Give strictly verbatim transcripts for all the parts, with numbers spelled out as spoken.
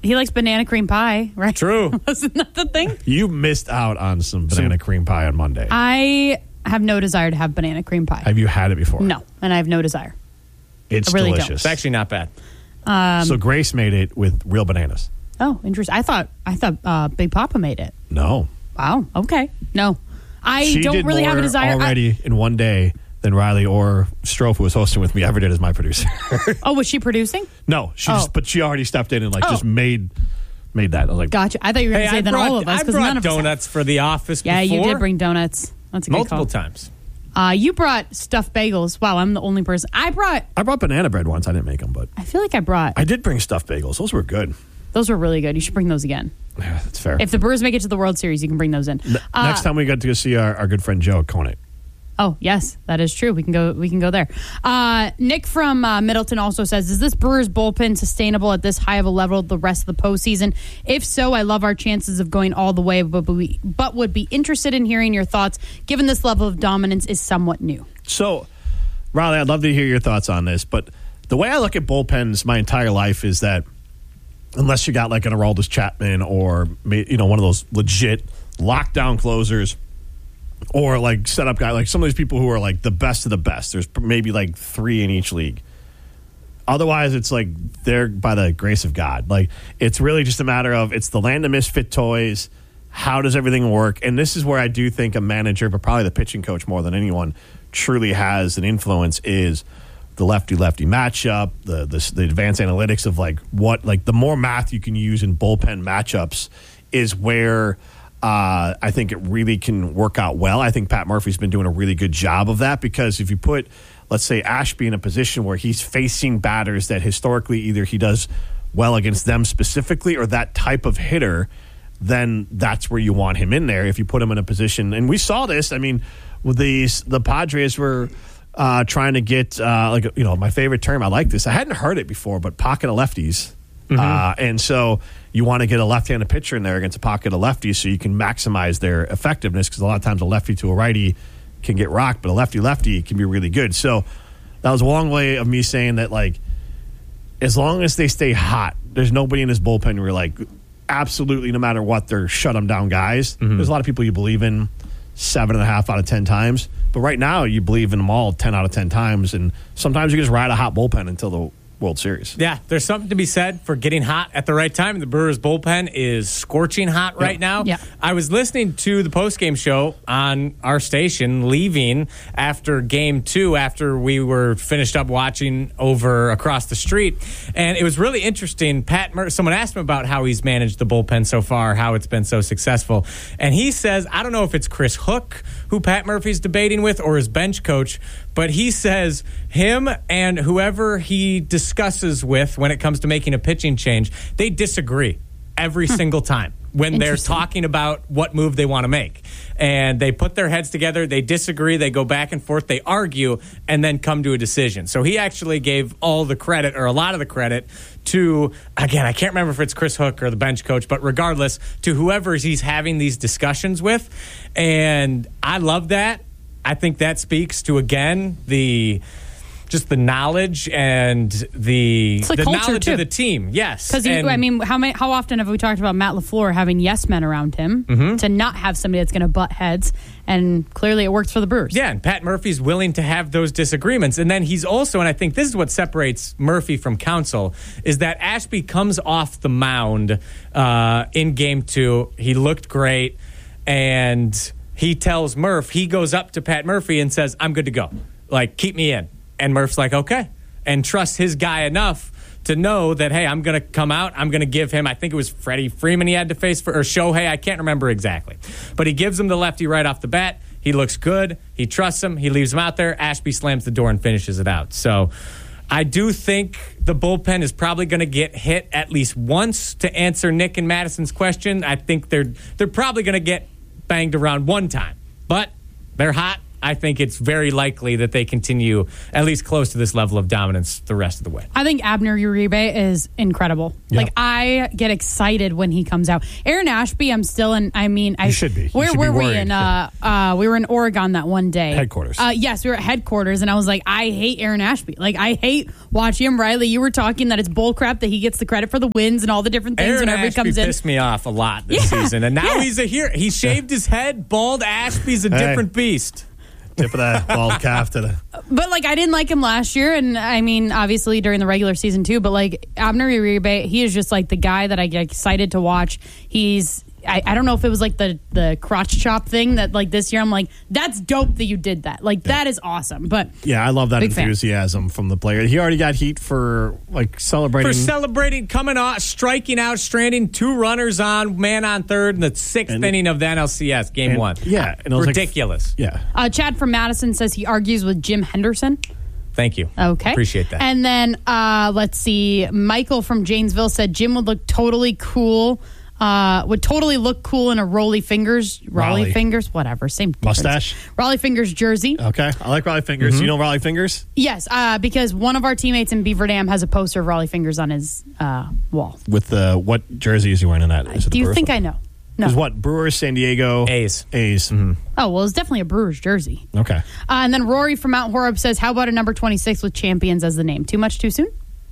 he likes banana cream pie, right? True. Wasn't that the thing? You missed out on some banana cream pie on Monday. I have no desire to have banana cream pie. Have you had it before? No, and I have no desire. It's I really delicious. don't. It's actually not bad. Um, so Grace made it with real bananas. Oh, interesting. I thought I thought uh, Big Papa made it. No. Wow. Okay. No, I she don't did really more have a desire. already I, in one day than Riley or Strofe, who was hosting with me, ever did as my producer. oh, was she producing? No, she Oh. just, but she already stepped in and like Oh. just made made that. I was like, Gotcha. I thought you were going Hey, to say I then brought, all of us I because brought none of us. donuts for the office Yeah, before. you did bring donuts. That's a good multiple call. times. Uh, you brought stuffed bagels. Wow, I'm the only person. I brought. I brought banana bread once. I didn't make them, but I feel like I brought. I did bring stuffed bagels. Those were good. Those were really good. You should bring those again. Yeah, that's fair. If the Brewers make it to the World Series, you can bring those in. N- Uh, Next time we got to go see our, our good friend Joe at Conant. Oh yes, that is true. We can go. We can go there. Uh, Nick from uh, Middleton also says, "Is this Brewers bullpen sustainable at this high of a level the rest of the postseason? If so, I love our chances of going all the way, but we, but would be interested in hearing your thoughts, given this level of dominance is somewhat new." So, Riley, I'd love to hear your thoughts on this, but the way I look at bullpens my entire life is that unless you got like an Aroldis Chapman or you know one of those legit lockdown closers, or like setup guy, like some of these people who are like the best of the best. There's maybe like three in each league. Otherwise, it's like they're by the grace of God. Like it's really just a matter of it's the land of misfit toys. How does everything work? And this is where I do think a manager, but probably the pitching coach more than anyone, truly has an influence is the lefty-lefty matchup, the, the the advanced analytics of like what like the more math you can use in bullpen matchups is where. Uh, I think it really can work out well. I think Pat Murphy's been doing a really good job of that because if you put, let's say, Ashby in a position where he's facing batters that historically either he does well against them specifically or that type of hitter, then that's where you want him in there. If you put him in a position, and we saw this, I mean, with these, the Padres were uh, trying to get, uh, like, you know, my favorite term, I like this. I hadn't heard it before, but pocket of lefties. Mm-hmm. Uh, and so you want to get a left-handed pitcher in there against a pocket of lefties so you can maximize their effectiveness because a lot of times a lefty to a righty can get rocked, but a lefty-lefty can be really good. So that was a long way of me saying that, like, as long as they stay hot, there's nobody in this bullpen where, like, absolutely no matter what, they're shut them down guys. Mm-hmm. There's a lot of people you believe in seven and a half out of ten times. But right now you believe in them all ten out of ten times, and sometimes you just ride a hot bullpen until the World Series. Yeah, there's something to be said for getting hot at the right time. The Brewers bullpen is scorching hot right yep. now. Yeah. I was listening to the postgame show on our station, leaving after game two, after we were finished up watching over across the street. And it was really interesting. Pat Mur- someone asked him about how he's managed the bullpen so far, how it's been so successful. And he says, I don't know if it's Chris Hook, who Pat Murphy's debating with, or his bench coach, but he says him and whoever he discusses with when it comes to making a pitching change, they disagree every hmm. single time when they're talking about what move they want to make. And they put their heads together, they disagree, they go back and forth, they argue, and then come to a decision. So he actually gave all the credit, or a lot of the credit, to, again, I can't remember if it's Chris Hook or the bench coach, but regardless, to whoever he's having these discussions with. And I love that. I think that speaks to, again, the just the knowledge and the it's like the culture knowledge too. of the team. Yes. Because, I mean, how many, how often have we talked about Matt LaFleur having yes men around him mm-hmm. to not have somebody that's going to butt heads? And clearly it works for the Brewers. Yeah, and Pat Murphy's willing to have those disagreements. And then he's also, and I think this is what separates Murphy from Counsell, is that Ashby comes off the mound uh, in game two. He looked great, and he tells Murph, he goes up to Pat Murphy and says, I'm good to go. Like, keep me in. And Murph's like, okay. And trusts his guy enough to know that, hey, I'm going to come out. I'm going to give him, I think it was Freddie Freeman he had to face, for, or Shohei. I can't remember exactly. But he gives him the lefty right off the bat. He looks good. He trusts him. He leaves him out there. Ashby slams the door and finishes it out. So I do think the bullpen is probably going to get hit at least once. To answer Nick and Madison's question, I think they're they're probably going to get banged around one time. But they're hot. I think it's very likely that they continue at least close to this level of dominance the rest of the way. I think Abner Uribe is incredible. Yeah. Like, I get excited when he comes out. Aaron Ashby, I'm still in, I mean, I You should be. You Where should were be we worried. in? Uh, uh, we were in Oregon that one day. Headquarters. Uh, yes, we were at headquarters, and I was like, I hate Aaron Ashby. Like, I hate watching him. Riley, you were talking that it's bullcrap that he gets the credit for the wins and all the different things Aaron whenever he Ashby comes in. pissed me off a lot this Yeah. season, and now Yeah. he's a hero. He shaved his head. Bald Ashby's a Hey. different beast. Tip of that bald calf to the. But, like, I didn't like him last year, and I mean, obviously during the regular season too, but, like, Abner Uribe, he is just, like, the guy that I get excited to watch. He's, I, I don't know if it was, like, the, the crotch chop thing that, like, this year I'm like, that's dope that you did that. Like, that is awesome. But Yeah, I love that Big fan. enthusiasm from the player. He already got heat for, like, celebrating. For celebrating, coming off, striking out, stranding two runners on, man on third in the sixth And- inning of the N L C S, game and- one. yeah, and it was like- ridiculous. yeah. uh, Chad from Madison says he argues with Jim Henderson. Thank you. Okay. Appreciate that. And then uh, let's see. Michael from Janesville said Jim would look totally cool. Uh, would totally look cool in a Rolly Fingers, Raleigh Raleigh. Fingers, whatever, same difference. Mustache? Raleigh Fingers jersey. Okay, I like Raleigh Fingers. You know Raleigh Fingers? Yes, uh, because one of our teammates in Beaver Dam has a poster of Raleigh Fingers on his uh, wall. With the what jersey is he wearing in that? Is it Do the you Brewers think one? I know? No. Is what Brewers, San Diego, A's. A's. Oh, well, it's definitely a Brewers jersey. Okay. Uh, and then Rory from Mount Horeb says, how about a number twenty-six with Champions as the name? Too much too soon?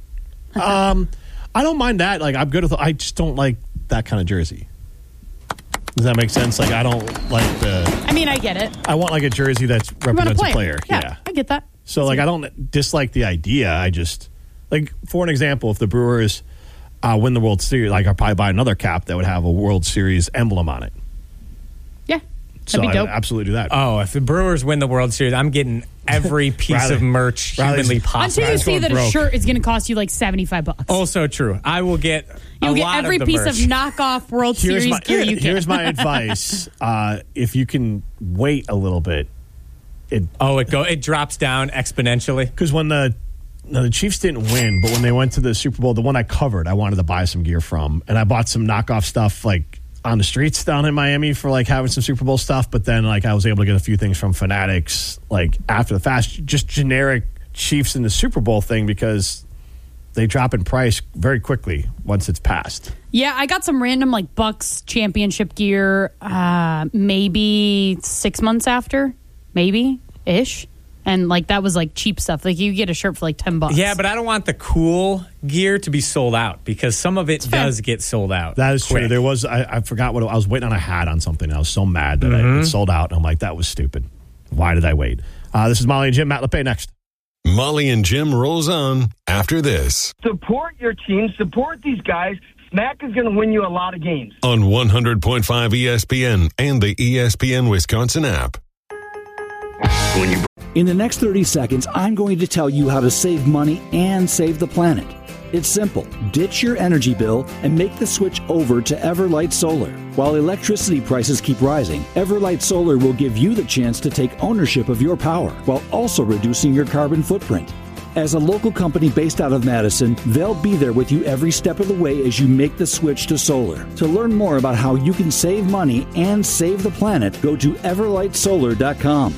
um, I don't mind that. Like, I'm good with. I just don't like that kind of jersey. Does that make sense? Like, I don't like the. I mean, I get it. I want like a jersey that You want represents a a player. player. Yeah, Yeah. I get that. So like, I don't dislike the idea. I just like, for an example, if the Brewers uh, win the World Series, like I'll probably buy another cap that would have a World Series emblem on it. Yeah, So that'd be I dope. would absolutely do that. Oh, if the Brewers win the World Series, I'm getting every piece Riley- of merch Riley's- humanly possible. Until you Riley's see going that a broke. shirt is going to cost you like seventy-five bucks. Also true. I will get You'll a get lot every of the piece merch. of knockoff World here's Series my, gear you can. here's my advice. Uh, if you can wait a little bit, it Oh, it go it drops down exponentially. because when the no, the Chiefs didn't win, but when they went to the Super Bowl, the one I covered, I wanted to buy some gear from, and I bought some knockoff stuff like on the streets down in Miami for like having some Super Bowl stuff. But then like I was able to get a few things from Fanatics like after the fast, just generic Chiefs in the Super Bowl thing because they drop in price very quickly once it's passed. Yeah, I got some random like Bucks championship gear uh, maybe six months after, maybe ish. And like that was like cheap stuff. Like you get a shirt for like ten bucks. Yeah, but I don't want the cool gear to be sold out because some of it fair. does get sold out. That is quick. true. There was I, I forgot what it, I was waiting on a hat on something. I was so mad that Mm-hmm. I, it sold out. And I'm like, that was stupid. Why did I wait? Uh, this is Molly and Jim. Matt LePay next. Molly and Jim rolls on after this Support your team. Support these guys. Smack is going to win you a lot of games. on one hundred point five E S P N and the E S P N Wisconsin app. When you In the next thirty seconds, I'm going to tell you how to save money and save the planet. It's simple. Ditch your energy bill and make the switch over to Everlight Solar. While electricity prices keep rising, Everlight Solar will give you the chance to take ownership of your power while also reducing your carbon footprint. As a local company based out of Madison, they'll be there with you every step of the way as you make the switch to solar. To learn more about how you can save money and save the planet, go to everlight solar dot com.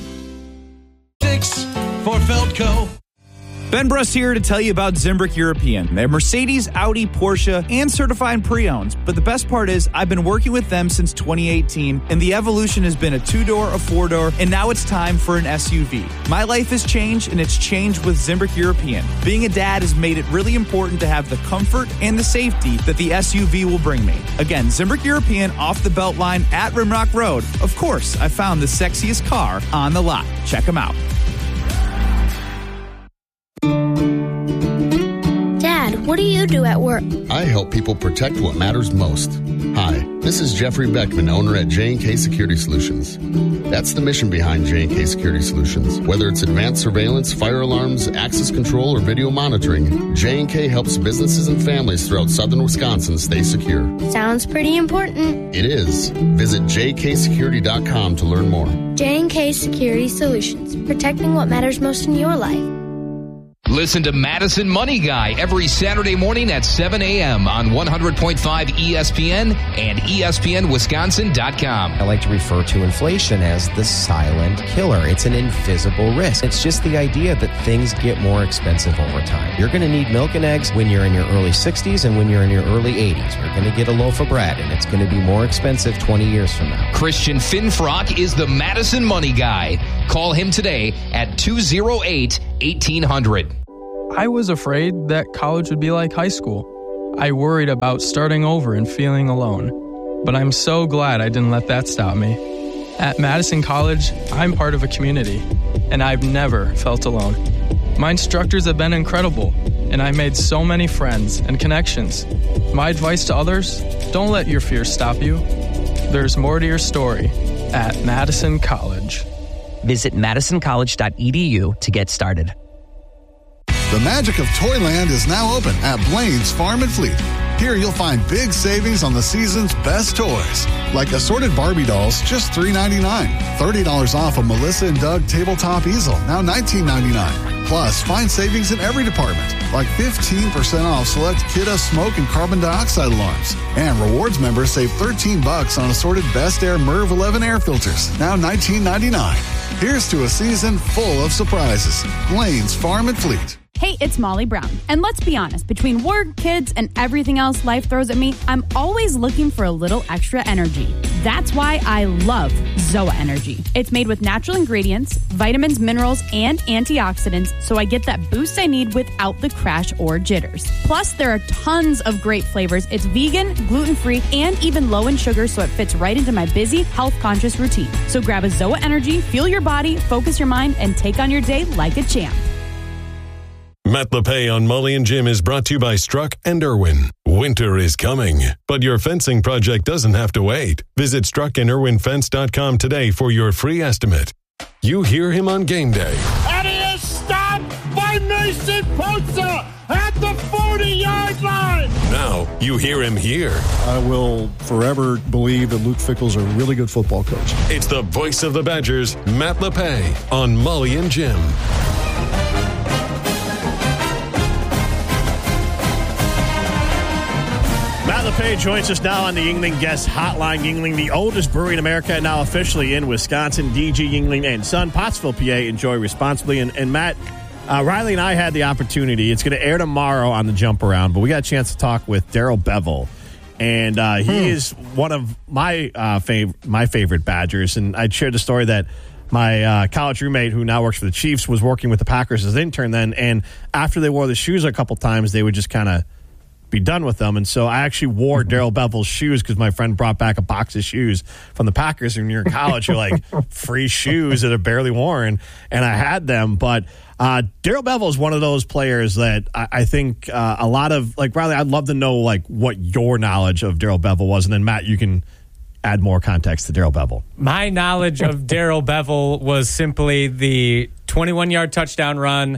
Six for Feldco. Ben Bruss here to tell you about Zimbrick European. They're Mercedes, Audi, Porsche, and certified pre-owned. But the best part is I've been working with them since twenty eighteen, and the evolution has been a two-door, a four-door, and now it's time for an S U V. My life has changed, and it's changed with Zimbrick European. Being a dad has made it really important to have the comfort and the safety that the S U V will bring me. Again, Zimbrick European off the belt line at Rimrock Road. Of course, I found the sexiest car on the lot. Check them out. Dad, what do you do at work? I help people protect what matters most. Hi, this is Jeffrey Beckman, owner at J and K Security Solutions. That's the mission behind J and K Security Solutions. Whether it's advanced surveillance, fire alarms, access control, or video monitoring, J and K helps businesses and families throughout southern Wisconsin stay secure. Sounds pretty important. It is. Visit j k security dot com to learn more. J and K Security Solutions, protecting what matters most in your life. Listen to Madison Money Guy every Saturday morning at seven a.m. on one hundred point five E S P N and E S P N Wisconsin dot com. I like to refer to inflation as the silent killer. It's an invisible risk. It's just the idea that things get more expensive over time. You're going to need milk and eggs when you're in your early sixties and when you're in your early eighties. You're going to get a loaf of bread, and it's going to be more expensive twenty years from now. Christian Finfrock is the Madison Money Guy. Call him today at two oh eight, eighteen hundred. I was afraid that college would be like high school. I worried about starting over and feeling alone. But I'm so glad I didn't let that stop me. At Madison College, I'm part of a community, and I've never felt alone. My instructors have been incredible, and I made so many friends and connections. My advice to others, don't let your fears stop you. There's more to your story at Madison College. Visit madison college dot e d u to get started. The magic of Toyland is now open at Blaine's Farm and Fleet. Here you'll find big savings on the season's best toys, like assorted Barbie dolls, just three ninety-nine. thirty dollars off a Melissa and Doug tabletop easel, now nineteen ninety-nine. Plus, find savings in every department, like fifteen percent off select Kidda smoke and carbon dioxide alarms. And rewards members save thirteen bucks on assorted Best Air Merv eleven air filters, now nineteen ninety-nine. Here's to a season full of surprises. Blaine's Farm and Fleet. Hey, it's Molly Brown. And let's be honest, between work, kids, and everything else life throws at me, I'm always looking for a little extra energy. That's why I love Zoa Energy. It's made with natural ingredients, vitamins, minerals, and antioxidants, so I get that boost I need without the crash or jitters. Plus, there are tons of great flavors. It's vegan, gluten-free, and even low in sugar, so it fits right into my busy, health-conscious routine. So grab a Zoa Energy, fuel your body, focus your mind, and take on your day like a champ. Matt LePay on Molly and Jim is brought to you by Struck and Irwin. Winter is coming, but your fencing project doesn't have to wait. Visit struck and irwin fence dot com today for your free estimate. You hear him on game day. And he is stopped by Mason Poza at the forty-yard line. Now you hear him here. I will forever believe that Luke Fickell's a really good football coach. It's the voice of the Badgers, Matt LePay on Molly and Jim. Matt LePay joins us now on the Yuengling Guest Hotline. Yuengling, the oldest brewery in America, now officially in Wisconsin. D G Yuengling and Son, Pottsville, P A. Enjoy responsibly. And, and Matt, uh, Riley and I had the opportunity. It's going to air tomorrow on the Jump Around, but we got a chance to talk with Darrell Bevell. And uh, he hmm. is one of my uh, fav- my favorite Badgers. And I shared the story that my uh, college roommate, who now works for the Chiefs, was working with the Packers as an intern then. And after they wore the shoes a couple times, they would just kind of be done with them. And so I actually wore Darrell Bevell's shoes because my friend brought back a box of shoes from the Packers. And when you're in college, you're like, free shoes that are barely worn. And I had them. But uh, Darrell Bevell is one of those players that I, I think uh, a lot of, like, Riley, I'd love to know, like, what your knowledge of Darrell Bevell was. And then, Matt, you can add more context to Darrell Bevell. My knowledge of Darrell Bevell was simply the twenty-one-yard touchdown run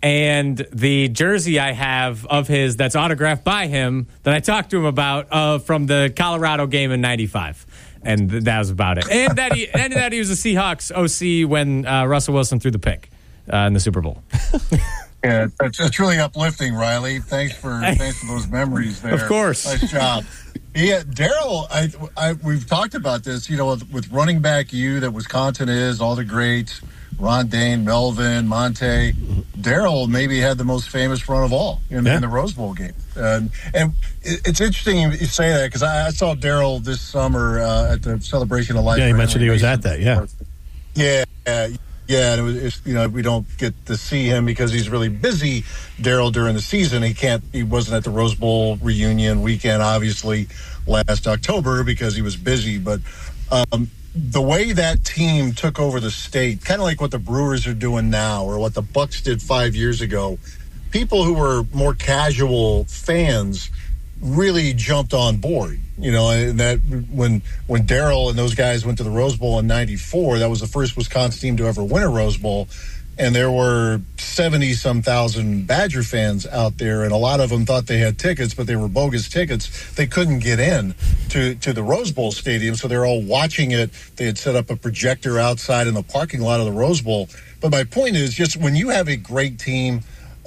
and the jersey I have of his that's autographed by him that I talked to him about uh, from the Colorado game in ninety-five. And th- that was about it. And that he, and that he was a Seahawks O C when uh, Russell Wilson threw the pick uh, in the Super Bowl. Yeah, it's, it's really uplifting, Riley. Thanks for thanks for those memories there. Of course. Nice job. Yeah, Darrell, I, I, we've talked about this, you know, with, with running back you that Wisconsin is, all the greats, Ron Dane, Melvin, Monte. Darrell maybe had the most famous run of all in, yeah. in the Rose Bowl game. And, and it's interesting you say that because I, I saw Darrell this summer uh, at the Celebration of Life. Yeah, he mentioned he was at that, yeah. Yeah, yeah. Yeah, and it was, it's, you know, we don't get to see him because he's really busy, Darrell, during the season. He can't, he wasn't at the Rose Bowl reunion weekend, obviously, last October because he was busy. But um, the way that team took over the state, kind of like what the Brewers are doing now or what the Bucks did five years ago, people who were more casual fans really jumped on board, you know, and that when when Darrell and those guys went to the Rose Bowl in ninety-four, that was the first Wisconsin team to ever win a Rose Bowl, and there were seventy some thousand Badger fans out there, and a lot of them thought they had tickets, but they were bogus tickets. They couldn't get in to, to the Rose Bowl stadium, so they're all watching it. They had set up a projector outside in the parking lot of the Rose Bowl. But my point is just when you have a great team,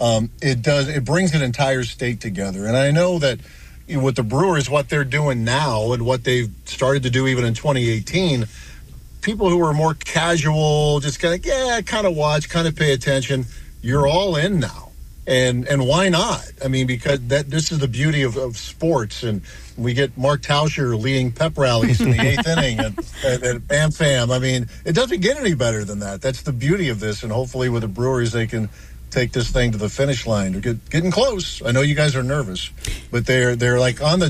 um, it does it brings an entire state together. And I know that you know, with the Brewers, what they're doing now and what they've started to do even in twenty eighteen, people who are more casual, just kind of, yeah, kind of watch, kind of pay attention, you're all in now. And and why not? I mean, because that this is the beauty of, of sports. And we get Mark Tauscher leading pep rallies in the eighth inning at, at, at Bam Fam. I mean, it doesn't get any better than that. That's the beauty of this. And hopefully with the Brewers, they can take this thing to the finish line. They're get, getting close. I know you guys are nervous, but they're they're like on the